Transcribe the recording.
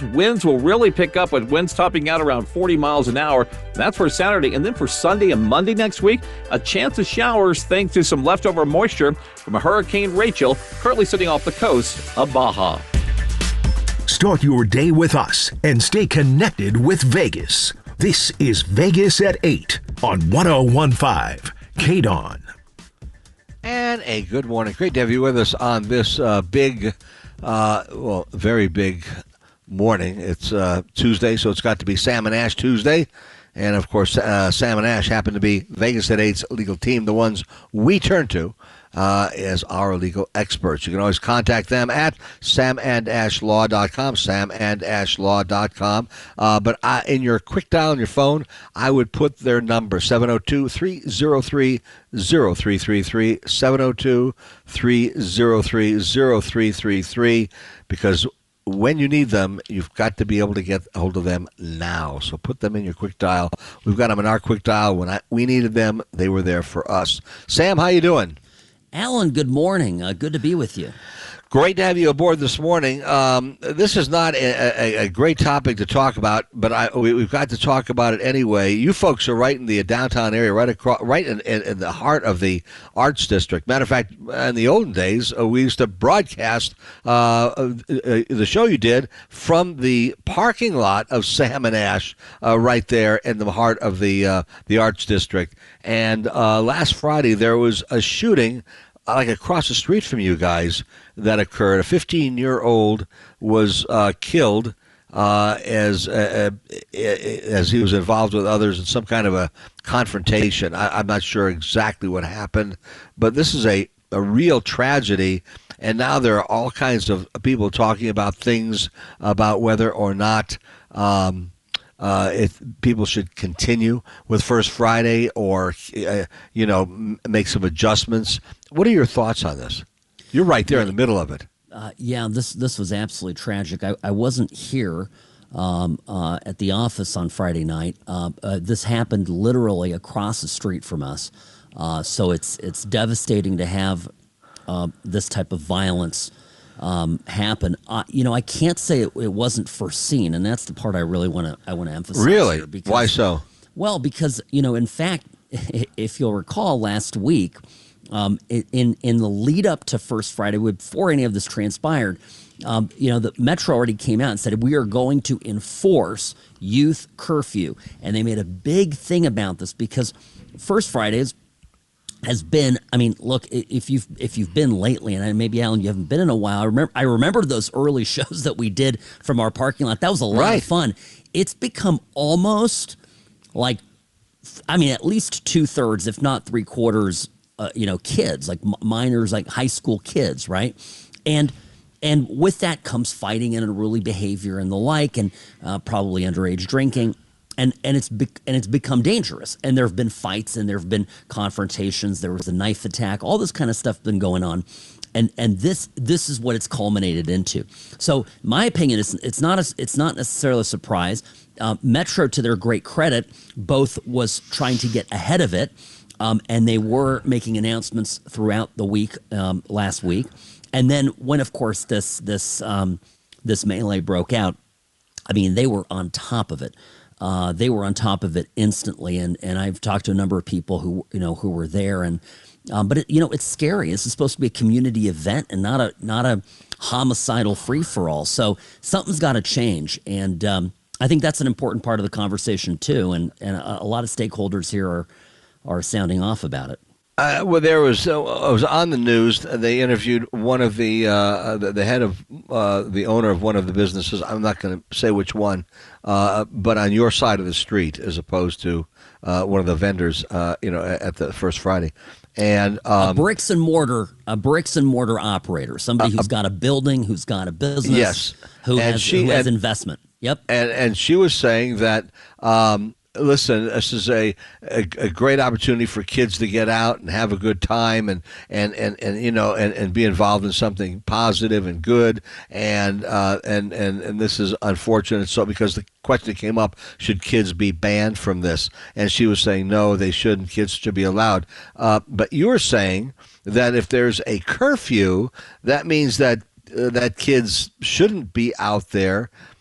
Winds will really pick up with winds topping out around 40 miles an hour. That's for Saturday. And then for Sunday and Monday next week, a chance of showers thanks to some leftover moisture from a Hurricane Rachel currently sitting off the coast of Baja. Start your day with us and stay connected with Vegas. This is Vegas at 8 on 101.5 KDON. And a good morning. Great to have you with us on this very big morning. It's Tuesday, so it's got to be Sam and Ash Tuesday. And, of course, Sam and Ash happen to be Vegas at 8's legal team, the ones we turn to as our legal experts. You can always contact them at samandashlaw.com, samandashlaw.com. But in your quick dial on your phone, I would put their number, 702-303-0333, 702-303-0333, because when you need them, you've got to be able to get a hold of them now. So put them in your quick dial. We've got them in our quick dial. When we needed them, they were there for us. Sam, how you doing? Alan, good morning. Good to be with you. Great to have you aboard this morning. This is not a great topic to talk about, but we've got to talk about it anyway. You folks are right in the downtown area, right in the heart of the Arts District. Matter of fact, in the olden days, we used to broadcast the show you did from the parking lot of Sam and Ash, right there in the heart of the Arts District. And last Friday, there was a shooting like across the street from you guys that occurred. A 15-year-old was killed as he was involved with others in some kind of a confrontation. I'm not sure exactly what happened, but this is a real tragedy. And now there are all kinds of people talking about things about whether or not if people should continue with First Friday or, make some adjustments. What are your thoughts on this? You're right there in the middle of it. This was absolutely tragic. I wasn't here at the office on Friday night. This happened literally across the street from us. So it's devastating to have this type of violence happen. I can't say it wasn't foreseen, and that's the part I really want to emphasize. Really? Here because, why so? Well, because in fact, if you'll recall, last week, in the lead up to First Friday, before any of this transpired, the Metro already came out and said we are going to enforce youth curfew, and they made a big thing about this because First Fridays has been, look, if you've been lately, and maybe Alan, you haven't been in a while. I remember those early shows that we did from our parking lot. That was a lot of fun. It's become almost like, at least 2/3, if not 3/4, kids, like minors, like high school kids, right? And with that comes fighting and unruly behavior and the like, and probably underage drinking. And it's become dangerous. And there have been fights and there have been confrontations. There was a knife attack. All this kind of stuff been going on. And this is what it's culminated into. So my opinion is it's not necessarily a surprise. Metro, to their great credit, both was trying to get ahead of it, and they were making announcements throughout the week last week. And then when, of course, this melee broke out, they were on top of it. They were on top of it instantly, and I've talked to a number of people who were there, and but it's scary. This is supposed to be a community event and not a homicidal free for all. So something's got to change, and I think that's an important part of the conversation too. And a lot of stakeholders here are sounding off about it. There was I was on the news. They interviewed one of the head of the owner of one of the businesses. I'm not going to say which one, but on your side of the street, as opposed to one of the vendors, at the First Friday, and a bricks and mortar operator, somebody who's got a building, who's got a business, yes, who has investment. Yep, and she was saying that. Listen, this is a great opportunity for kids to get out and have a good time and be involved in something positive and good and this is unfortunate. So because the question came up, should kids be banned from this? And she was saying no, they shouldn't. Kids should be allowed. But you were saying that if there's a curfew, that means that kids shouldn't be out there.